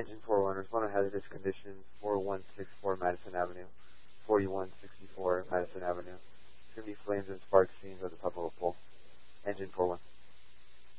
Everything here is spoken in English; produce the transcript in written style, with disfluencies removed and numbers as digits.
Attention 401, respond to hazardous conditions 4164 Madison Avenue. 4164 Madison Avenue. It's going to be flames and sparks